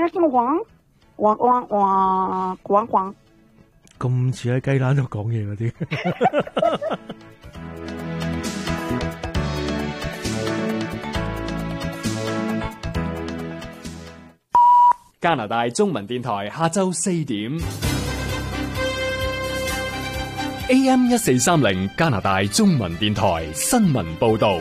這是黃黃黃黃黃黃， 咁似喺雞欄度講嘢嗰啲。 加拿大中文電台下晝4點 AM 1430加拿大中文電台新聞報道。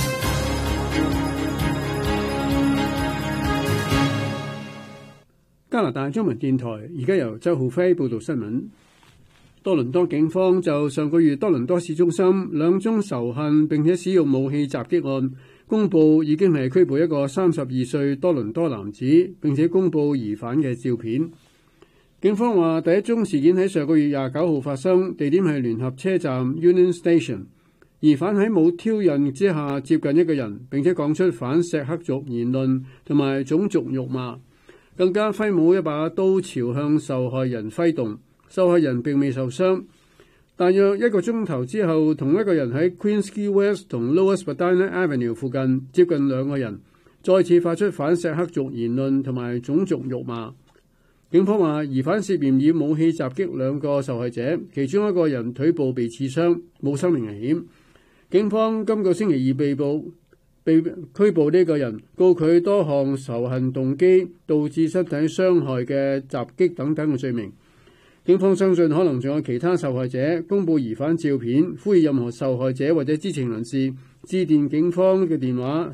加拿大中文電台而家由周浩輝報道新聞。多倫多警方就上個月多倫多市中心兩宗仇恨並且使用武器襲擊案公佈，已經係拘捕一個32歲多倫多男子，並且公佈疑犯嘅照片。警方話第一宗事件喺上個月29號發生，地點係聯合車站 Union Station。疑犯喺冇挑釁之下接近一個人，並且講出反錫克族言論同埋種族辱罵，更加揮舞一把刀朝向受害人揮動。受害人並未受傷。大約一個鐘頭之後，同一個人喺 Queensquay West 同 Lower Spadina Avenue 附近接近兩個人，再次發出反錫克族言論同埋種族辱罵。警方話疑犯涉嫌以武器襲擊兩個受害者，其中一個人腿部被刺傷，冇生命危險。警方今個星期二被拘捕呢個人，告佢多項仇恨動機、導致身體傷害嘅襲擊等等嘅罪名。警方相信可能仲有其他受害者。公佈疑犯照片，呼籲任何受害者或者知情人士致電警方嘅電話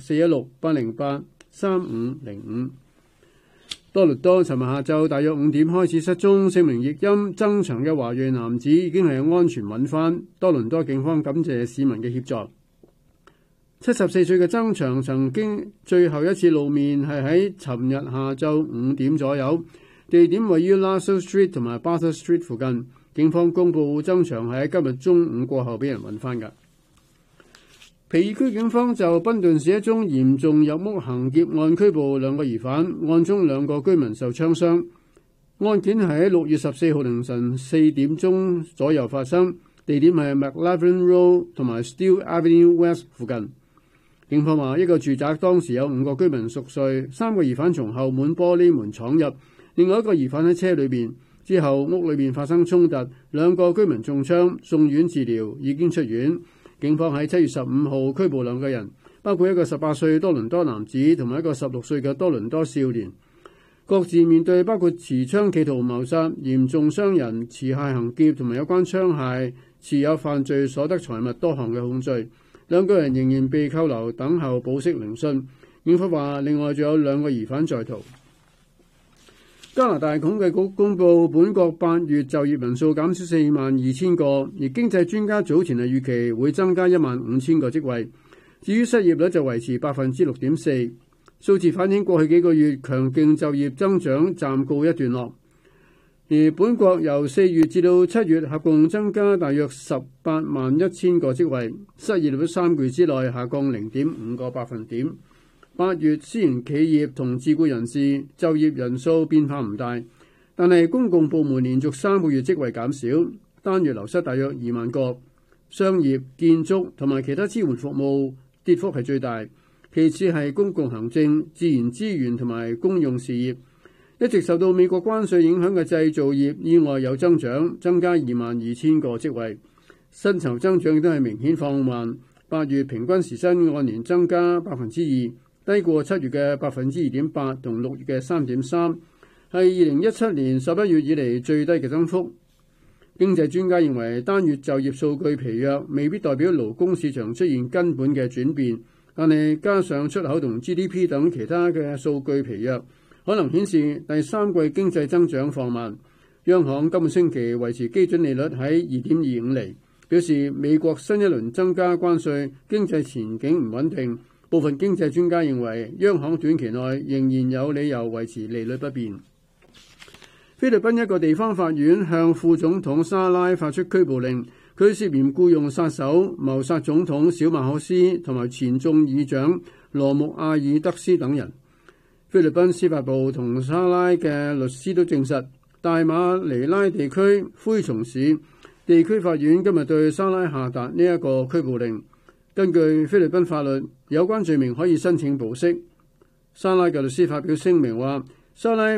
416-808-3505。多倫多尋日下晝大約5點開始失蹤，姓名譯音曾祥嘅華裔男子已經係安全揾返。多倫多警方感謝市民嘅協助。74歲嘅曾祥曾經最後一次露面係喺尋日下晝5點左右。地點位於 Lasalle Street 同埋 Bathurst Street 附近。警方公佈曾祥喺今日中午過後俾人揾翻㗎。皮爾區警方就賓頓市一宗嚴重入屋行劫案拘捕兩個疑犯，案中兩個居民受槍傷。案件係喺6月14號凌晨4點鐘左右發生，地點係 McLaren Road 同埋 Steele Avenue West 附近。警方話一個住宅當時有5個居民熟睡，3個疑犯從後門玻璃門闖入。另外一個疑犯喺車裏邊，之後屋裏邊發生衝突，2個居民中槍送院治療，已經出院。警方喺7月15號拘捕2個人，包括一個18歲多倫多男子同埋一個16歲嘅多倫多少年，各自面對包括持槍企圖謀殺、嚴重傷人、持械行劫同埋有關槍械持有犯罪所得財物多項嘅控罪。2個人仍然被扣留等候保釋聆訊。警方話另外仲有2個疑犯在逃。加拿大統計局公佈本國8月就業人數減少42,000個，而經濟專家早前係預期會增加15,000個職位。至於失業率就維持 6.4%， 數字反映過去幾個月強勁就業增長暫告一段落。而本國由4月至到7月合共增加大約181,000個職位，失業率3個月之內下降 0.5個百分點。8月私營企業同自僱人士就業人數變化唔大，但係公共部門連續3個月職位減少，單月流失大約2萬個。商業、建築同埋其他支援服務跌幅係最大，其次係公共行政、自然資源同埋公用事業。一直受到美國關稅影響嘅製造業意外有增長，增加22,000個職位。薪酬增長亦都係明顯放慢，8月平均時薪按年增加 2%。低過7月嘅 2.8% 同6月嘅 3.3%， 係2017年11月以嚟最低嘅增幅。經濟專家認為單月就業數據疲弱，未必代表勞工市場出現根本嘅轉變，但係加上出口同 GDP 等其他嘅數據疲弱，可能顯示第三季經濟增長放慢。央行今個星期維持基準利率喺 2.25 厘，表示美國新一輪增加關稅，經濟前景唔穩定。部分經濟專家認為，央行短期內仍然有理由維持利率不變。菲律賓一個地方法院向副總統沙拉發出拘捕令，佢涉嫌僱用殺手謀殺總統小馬可斯同埋前眾議長羅穆阿爾德斯等人。菲律賓司法部同沙拉嘅律師都證實，大馬尼拉地區灰松市地區法院今日對沙拉下達呢一個拘捕令。根據菲律賓法律，有關罪名可以申請保釋。沙拉嘅律師發表聲明話，沙拉